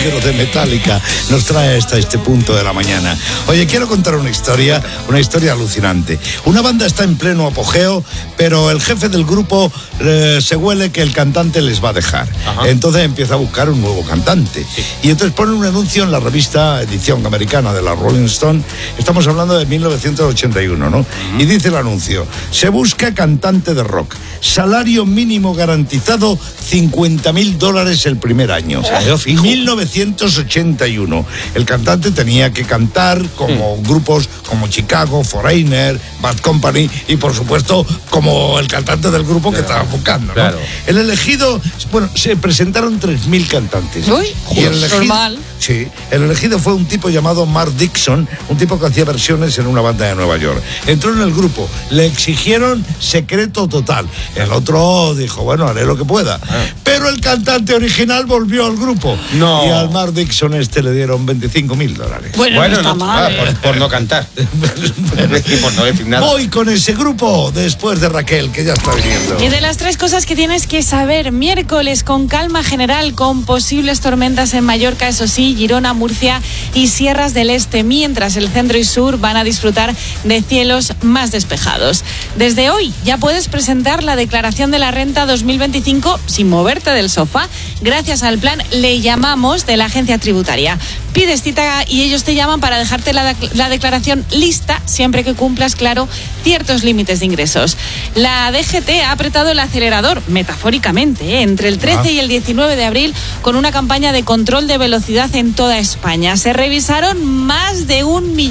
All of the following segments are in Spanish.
negro de Metallica nos trae hasta este punto de la mañana. Oye, quiero contar una historia alucinante. Una banda está en pleno apogeo, pero el jefe del grupo se huele que el cantante les va a dejar. Ajá. Entonces empieza a buscar un nuevo cantante. Sí. Y entonces pone un anuncio en la revista edición americana de la Rolling Stone. Estamos hablando de 1981, ¿no? Y dice el anuncio: se busca cantante de rock, salario mínimo garantizado, $50,000 el primer año. Fijo. 1981. El cantante tenía que cantar como grupos como Chicago, Foreigner, Bad Company y por supuesto como el cantante del grupo que estaba buscando, ¿no? Claro. El elegido, bueno, se presentaron 3.000 cantantes. Uy, y el elegido, normal. Sí, el elegido fue un tipo llamado Mark Dixon, un tipo que hacía versiones en una banda de Nueva York. Entró en el grupo, le exigieron secreto total. El otro dijo, bueno, haré lo que pueda. Pero el cantante original volvió al grupo. No. Y al Mark Dixon le dieron $25,000. Bueno, no está mal. Por no cantar. Y por no decir nada. Voy con ese grupo después de Raquel, que ya está viniendo. Y de las 3 cosas que tienes que saber: miércoles con calma general, con posibles tormentas en Mallorca, eso sí, Girona, Murcia y Sierras del Este, mientras el centro y sur van a disfrutar de cielos más despejados. Desde hoy ya puedes presentar la declaración de la renta 2025 sin moverte del sofá, gracias al plan Le Llamamos de la agencia tributaria. Pides cita y ellos te llaman para dejarte la declaración lista, siempre que cumplas, claro, ciertos límites de ingresos. La DGT ha apretado el acelerador, metafóricamente, entre el 13 y el 19 de abril, con una campaña de control de velocidad en toda España. Se revisaron más de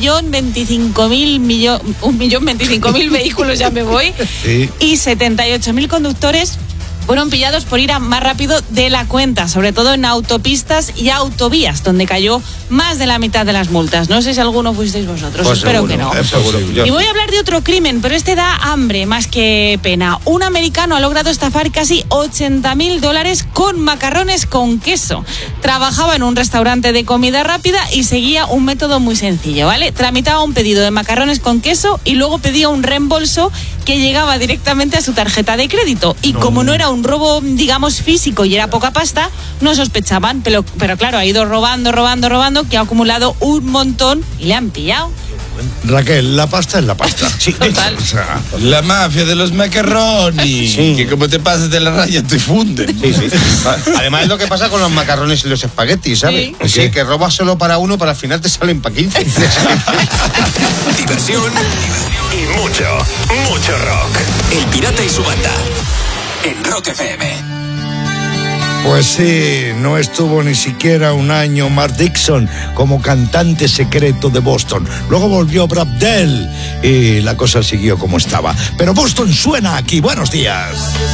1.025.000 vehículos, ya me voy, sí. Y 78.000 conductores fueron pillados por ir más rápido de la cuenta, sobre todo en autopistas y autovías, donde cayó más de la mitad de las multas. No sé si alguno fuisteis vosotros, pues espero seguro, que no. Seguro. Y voy a hablar de otro crimen, pero este da hambre más que pena. Un americano ha logrado estafar casi $80,000 con macarrones con queso. Trabajaba en un restaurante de comida rápida y seguía un método muy sencillo, ¿vale? Tramitaba un pedido de macarrones con queso y luego pedía un reembolso que llegaba directamente a su tarjeta de crédito. Y como no era un robo, digamos, físico y era poca pasta, no sospechaban, pero claro, ha ido robando, que ha acumulado un montón y le han pillado. Raquel, la pasta es la pasta. Sí, total. O sea, la mafia de los macarrones. Sí. Que como te pases de la raya te funden. Sí, sí. Además es lo que pasa con los macarrones y los espaguetis, ¿sabes? Sí, que robas solo para uno, para al final te salen para 15. Diversión y mucho rock. El Pirata y su banda en Rock FM. Pues sí, no estuvo ni siquiera un año Mark Dixon como cantante secreto de Boston. Luego volvió Brad Dell y la cosa siguió como estaba. Pero Boston suena aquí. Buenos días.